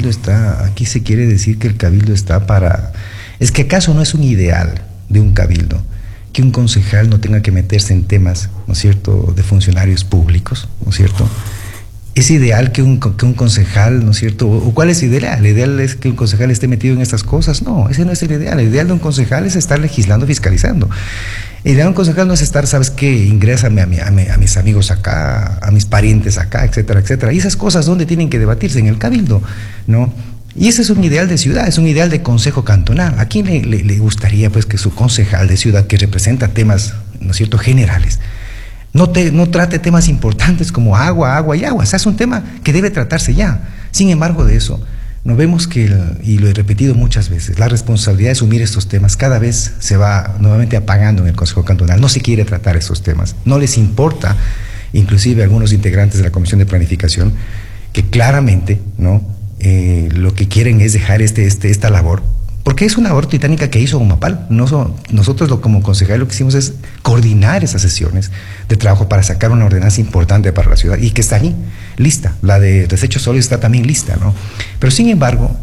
cabildo está, aquí se quiere decir que el cabildo está para... Es que acaso no es un ideal de un cabildo que un concejal no tenga que meterse en temas, ¿no es cierto?, de funcionarios públicos, ¿no es cierto? ¿Es ideal que un concejal, ¿no es cierto? ¿O cuál es el ideal? ¿El ideal es que un concejal esté metido en estas cosas? No, ese no es el ideal. El ideal de un concejal es estar legislando, fiscalizando. El ideal de un concejal no es estar, ¿sabes qué? Ingrésame a mis amigos acá, a mis parientes acá, etcétera, etcétera. Y esas cosas, ¿dónde tienen que debatirse? En el cabildo, ¿no? Y ese es un ideal de ciudad, es un ideal de consejo cantonal. ¿A quién le gustaría, pues, que su concejal de ciudad, que representa temas, ¿no es cierto?, generales, no trate temas importantes como agua y agua? O sea, es un tema que debe tratarse ya. Sin embargo de eso, nos vemos que, y lo he repetido muchas veces, la responsabilidad de asumir estos temas cada vez se va nuevamente apagando en el Consejo Cantonal. No se quiere tratar estos temas, no les importa, inclusive a algunos integrantes de la Comisión de Planificación, que claramente, ¿no?, lo que quieren es dejar esta labor, porque es una labor titánica que hizo Humapal. Nosotros como concejal lo que hicimos es coordinar esas sesiones de trabajo para sacar una ordenanza importante para la ciudad y que está ahí, lista. La de desechos sólidos está también lista, ¿no? Pero sin embargo,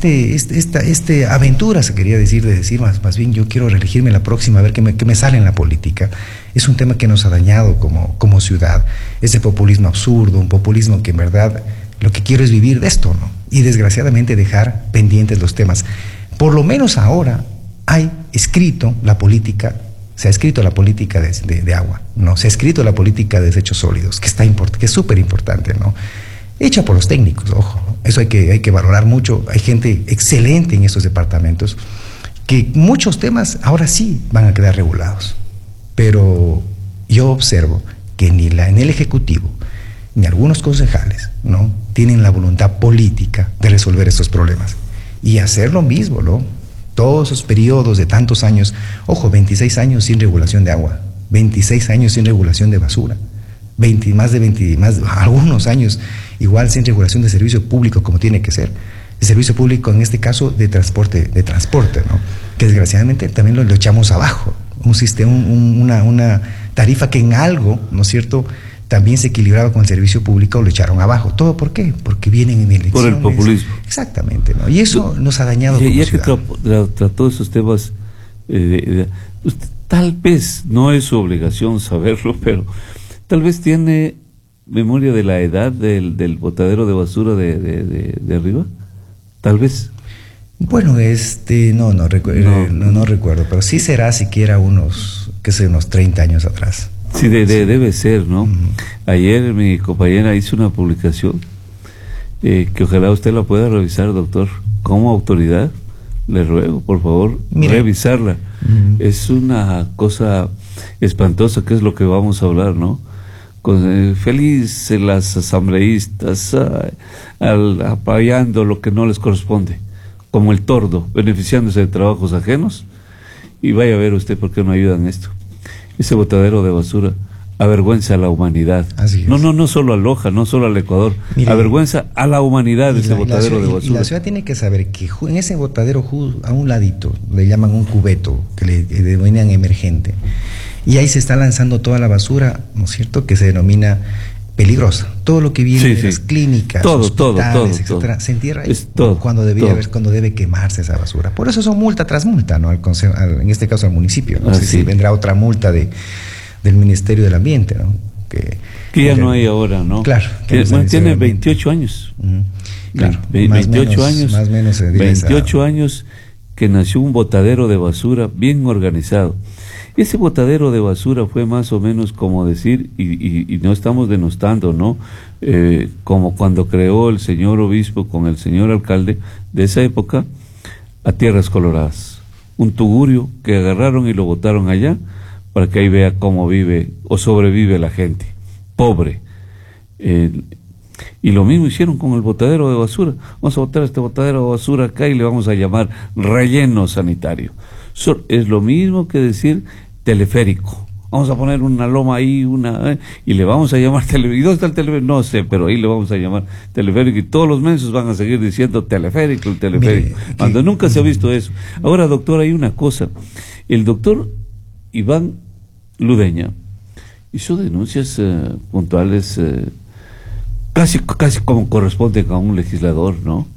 esta aventura, se quería decir, de decir más bien yo quiero reelegirme la próxima a ver qué me sale en la política, es un tema que nos ha dañado como ciudad. Ese populismo absurdo, un populismo que en verdad lo que quiero es vivir de esto, ¿no? Y desgraciadamente dejar pendientes los temas. Por lo menos ahora hay escrito la política, se ha escrito la política de agua, ¿no? Se ha escrito la política de desechos sólidos, que es súper importante, ¿no? Hecha por los técnicos, ojo, ¿no? Eso hay que valorar mucho. Hay gente excelente en estos departamentos, que muchos temas ahora sí van a quedar regulados. Pero yo observo que ni en el Ejecutivo, ni algunos concejales, ¿no?, tienen la voluntad política de resolver estos problemas. Y hacer lo mismo, ¿no? Todos esos periodos de tantos años, ojo, 26 años sin regulación de agua, 26 años sin regulación de basura, algunos años igual sin regulación de servicio público como tiene que ser. El servicio público, en este caso, de transporte, ¿no?, que desgraciadamente también lo echamos abajo. Un sistema, una tarifa que en algo, ¿no es cierto?, también se equilibraba con el servicio público, lo echaron abajo. ¿Todo por qué? Porque vienen en elecciones. Por el populismo. Exactamente, ¿no? Y eso nos ha dañado como ya ciudad. que trató esos temas, tal vez, no es su obligación saberlo, pero tal vez tiene memoria de la edad del botadero de basura de arriba. Tal vez. Bueno, no recuerdo, pero sí será siquiera unos 30 años atrás. Sí, debe ser, ¿no? Ayer mi compañera hizo una publicación que ojalá usted la pueda revisar, doctor. Como autoridad, le ruego, por favor, revisarla. Es una cosa espantosa, que es lo que vamos a hablar, ¿no? Feliz las asambleístas apoyando lo que no les corresponde, como el tordo, beneficiándose de trabajos ajenos. Y vaya a ver usted por qué no ayudan esto. Ese botadero de basura avergüenza a la humanidad. Así es. No solo a Loja, no solo al Ecuador. Mire, avergüenza a la humanidad ese botadero de basura. Y la ciudad tiene que saber que en ese botadero, a un ladito, le llaman un cubeto, que le denominan emergente. Y ahí se está lanzando toda la basura, ¿no es cierto?, que se denomina peligrosa. Todo lo que viene de las clínicas, hospitales, etcétera, se entierra ahí cuando debe quemarse esa basura. Por eso son multa tras multa, ¿no? En este caso al municipio. No sé si vendrá otra multa del Ministerio del Ambiente, ¿no? Que ya no hay ahora, ¿no? Claro. Tiene 28 años. Claro. 28 años. Más o menos 28 años que nació un botadero de basura bien organizado. Ese botadero de basura fue más o menos como decir, y no estamos denostando, ¿no? Como cuando creó el señor obispo con el señor alcalde de esa época a Tierras Coloradas. Un tugurio que agarraron y lo botaron allá para que ahí vea cómo vive o sobrevive la gente, pobre. Y lo mismo hicieron con el botadero de basura. Vamos a botar este botadero de basura acá y le vamos a llamar relleno sanitario. Es lo mismo que decir teleférico. Vamos a poner una loma ahí, y le vamos a llamar teleférico. ¿Y dónde está el teleférico? No sé, pero ahí le vamos a llamar teleférico. Y todos los mensos van a seguir diciendo teleférico, el teleférico. Cuando nunca se ha visto eso. Ahora, doctor, hay una cosa. El doctor Iván Ludeña hizo denuncias puntuales, casi como corresponde a un legislador, ¿no?